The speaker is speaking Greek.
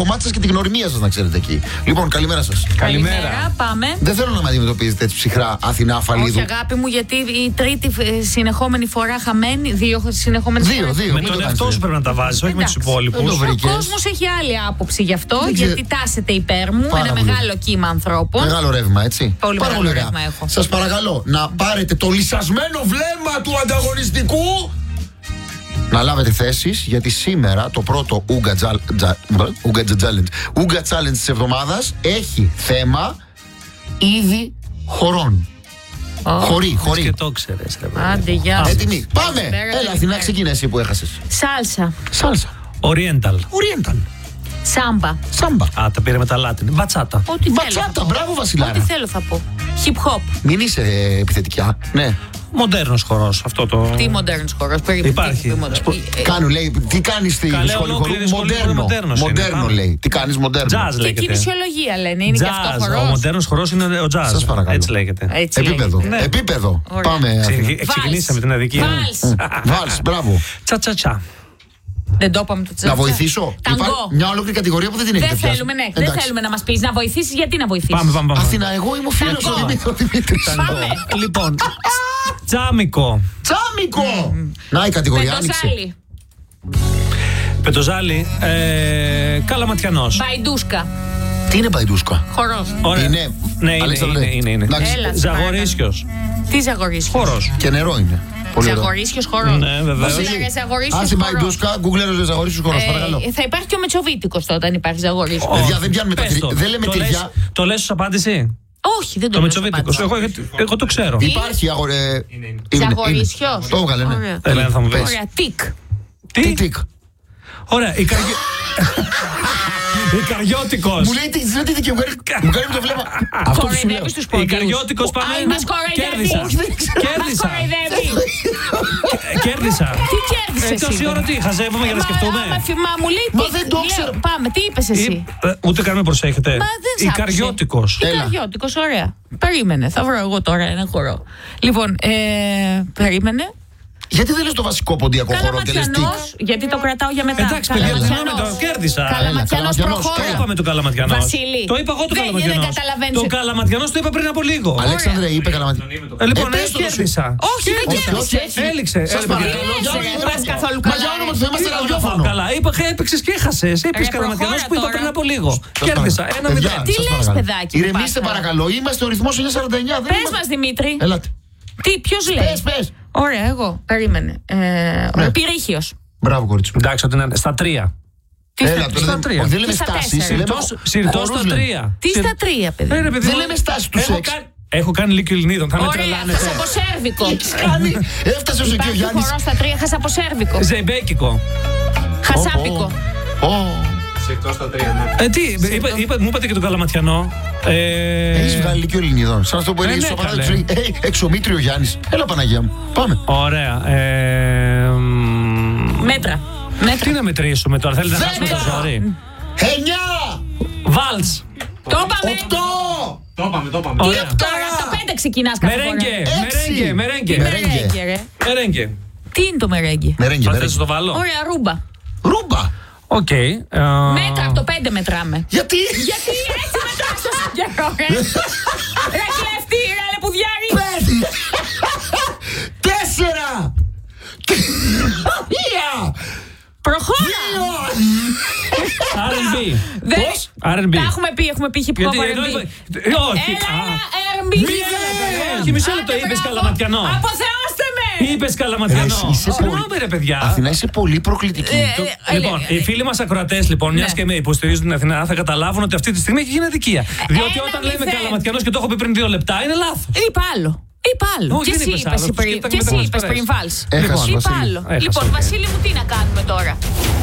κομμάτι σας και τη γνωριμία σας, να ξέρετε εκεί. Λοιπόν, καλημέρα σας. Καλημέρα. Πάμε. Δεν θέλω να με αντιμετωπίζετε έτσι ψυχρά, Αθηνά, Αφαλίδου. Όχι, αγάπη μου, γιατί η τρίτη συνεχόμενη φορά χαμένη, δύο συνεχόμενες φορές. Δύο. Με τον εαυτό σου πρέπει να τα βάζεις, όχι με τους υπόλοιπους. Ο κόσμος έχει άλλη άποψη γι' αυτό, γιατί τάσεται υπέρ μου. Πάρα Ένα πολύ. μεγάλο κύμα ανθρώπων. Μεγάλο ρεύμα, έτσι. Πολύ Πάρα μεγάλο ωραία. ρεύμα έχω. Σας παρακαλώ να πάρετε το λυσασμένο βλέμμα του ανταγωνιστικού. Να λάβετε θέσεις, γιατί σήμερα το πρώτο Ούγκα Challenge της εβδομάδας έχει θέμα είδη χωρών. Χωρί. Και το ξέρεις, ρε παιδί. Άντε, γεια σας. Έτοιμοι. Πάμε. Καλημέρα, Έλα, Αθηνά, καλημέρα. ξεκινά εσύ που έχασες. Σάλσα. Σάλσα. Oriental. Oriental. Σάμπα. Σάμπα. Α, τα πήρε με τα Latin. Μπατσάτα. Ό,τι θέλω. Μπατσάτα. Μπράβο, Βασιλάρα. Ό,τι θέλω θα πω. Hip hop. Μην είσαι επιθετικά. Ναι. Μοντέρνος χορός. Αυτό το. Τι μοντέρνος χορός. Περίμενε. Υπάρχει. Κάνουν, λέει, τι κάνεις στη Καλέ, σχολή χορού. ολόκληρη σχολή χορού μοντέρνος είναι. Μοντέρνο, Πάμε. λέει. Τι κάνεις μοντέρνο. Jazz Και λέγεται. κινησιολογία λένε. Είναι και αυτό Jazz. Ο χορός. μοντέρνος χορός είναι ο jazz. Σας παρακαλώ. Έτσι λέγεται. Έτσι Επίπεδο. λέγεται. Ναι. Επίπεδο. Ωραία. Πάμε. Αθηνά. Ξεκινήσαμε την αδικία. Βάλς. Βάλς, μπράβο. Τσα-τσα-τσα. Δεν το είπαμε το τσάτσο. Να βοηθήσω. Ταγκό. Μια ολόκληρη κατηγορία που δεν την έχετε Δεν πιάσει. θέλουμε, ναι. Δεν Εντάξει. θέλουμε να μας πεις να βοηθήσεις. Γιατί να βοηθήσεις. Πάμε. Αθηνά, εγώ είμαι ο φίλος Ταγκό. του Δημήτρης. Πάμε. Λοιπόν. Τσάμικο. Τσάμικο. Να η κατηγορία άνοιξε. Πεντοζάλι. Πετοζάλι. Καλαματιανός. Μπαϊντούσκα. Τι είναι παϊντούσκα. Χορός. Ωραία. Είναι. Ναι, Αλέξανδρε. είναι. Εντάξει. Έλα. Ζαγορίσιος. Τι ζαγορίσιος. Χορός. Και νερό είναι. Πολύ ωραίο. Ζαγορίσιος χορός. Ναι, βεβαίως. Βασίλη, ζαγορίσιος Άσε χορός. παϊντούσκα, γκουγκλέρωσε ζαγορίσιος χορός, παρακαλώ. Θα υπάρχει και ο Μετσοβίτικος τότε αν υπάρχει ζαγορίσιος. Παιδιά, δεν πιάνουμε τα Πες το. δεν λέμε Το λες- τυριά. Το λες ως απάντηση. Όχι, δεν το Το λέω Μετσοβίτικος. σαν Εγώ το ξέρω. Υπάρχει αγορέ. Ζαγορίσιος. Το έβγαλε, ναι. Ωραία. Έλα, θα μου πεις. Ωραία, τικ. Τι τικ. Ωραία, Ικαριώτικος. Μου λέει τι δικαιωγάρι. Μου κάνει το βλέμμα. Αυτό που σου λέω. Κοροϊδεύεις τους πόντους. Ικαριώτικος πάμε. Άι, μας κοροϊδεύεις. Κέρδισα. Μας κοροϊδεύεις. Κέρδισα. Τι κέρδισες Τόση εσύ. ώρα τι, χαζεύουμε για να σκεφτούμε. Μα μου λέει Μα τικ. δεν το Λέω, ξέρω. Πάμε, τι είπες εσύ. Ούτε καν με προσέχετε. Μα δεν σ' άκουσε. Ικαριώτικος. Έλα. Ικαριώτικος, ωραία. Περίμενε, θα βρω εγώ τώρα ένα χορό. Λοιπόν, περίμενε. Γιατί δεν λες το βασικό ποντιακό χώρο και λες τικ. Καλαματιανός, γιατί το κρατάω για μετά. Εντάξει, παιδιά, Καλαματιανός. το κέρδισα. Καλαματιανός Καλαματιανός, προχώρα. Το είπαμε το Καλαματιανός. Βασίλη. Το είπα εγώ το Δεν Καλαματιανός. καταλαβαίνεις. Το Καλαματιανός το είπα πριν από λίγο. Αλέξανδρε, είπε καλαματι. Λοιπόν, πες το κέρδισα. Όχι, δεν κέρδισες. Έληξε. Σας παρακαλώ. λες, για ρε, όνομα πας του- καθόλου Μα καλά, για όνομα ρε. του Θεού, είμαστε ραδιόφωνο. Καλά, έπαιξες και έχασες. Είπες Ρε, Καλαματιανός προχώρα που είπα τώρα. πριν από λίγο. Κέρδισα. Παιδιά, 1-0. Τι σας λες, παρακαλώ. παιδάκι μου, Ηρεμήστε πάσα. παρακαλώ. Είμαστε ο ρυθμός 949. δεν Πες είμαστε- μας, Δημήτρη. Έλατε. Τι, ποιος λέει. Πες. Ωραία, εγώ. Περίμενε. Ναι. Ο Πυρίχιος. Μπράβο, κορίτσι μου. Εντάξει, ότι είναι στα 3. Τι Έλα, στα- τώρα στα δεν- τρία. όχι, δεν λέμε Και στα στάσεις. τέσσερα. λέμε Συρτός χορούς στα λέμε. 3. Τι στα 3, παιδί. Δεν λέμε στάσεις του σεξ. Έχω κάνει Λύκειο Ελληνίδων. Θα με Ωραία, τρελάνετε. χάσα από σέρβικο. Κάνει. Έφτασε ως εκεί ο Υπάρχει Γιάννης. χορό στα 3, χάσα από σέρβικο. Ζεϊμπέκικο. Χασάπικο. Μου είπατε και τον Καλαματιανό. Έχεις βγάλει Λύκειο Ελληνίδων. Σαν αυτό που Ναι, έλεγε ναι, σοβαρά. καλέ. Του λέει, εξομήτριο Γιάννης. Έλα, Παναγία μου. Πάμε. Ωραία. Μέτρα. Τι να μετρήσουμε τώρα, θέλετε να χάσουμε το ζόρι. 9! Βάλτς. Το είπαμε. 8! Το είπαμε. Ωραία. Τώρα από το 5 ξεκινάς κάθε φορά. Μερέγγε. Μερέγγε. Μερέγγε, ρε. Μερέγγε. Τι είναι το μερέγγε. Μερέγγε, Θα θες μερέγγε. να το βάλω. Ωραία, ρούμπα. Ρούμπα. Οκ. Μέτρα, από το 5 μετράμε. Γιατί? Γιατί έτσι μετράς τόσο καιρό, ρε. Ρε κλέφτη, ρε λεπουδιάρη. 4! 3! Προχώρα. R&B. Δεν- R&B. Τα έχουμε πει hip hop Γιατί R&B. εδώ όχι. Έλα, R&B. Όχι, μισό λεπτό, είπες Καλαματιανό. Αποθεώστε με. Είπες Καλαματιανό. Ρε, είσαι Συγγνώμη πολύ- ρε παιδιά. Αθηνά, είσαι πολύ προκλητική. Λοιπόν, οι φίλοι μας ακροατές, λοιπόν, μιας και με υποστηρίζουν την Αθηνά, θα καταλάβουν ότι αυτή τη στιγμή έχει γίνει αδικία. Διότι όταν λέμε 1-0. Καλαματιανός και το έχω πει πριν 2 λεπτά, είναι λάθος. Είπα άλλο. Είπα άλλο. Όχι, Και δεν εσύ είπες είπες άλλο. πριν. Σκέφτομαι Και εσύ πολλές είπες φορές. πριν βάλς. Έχασες, Είπα Βασίλη. άλλο. Έχασα, Λοιπόν, οκ. Βασίλη μου, τι να κάνουμε τώρα.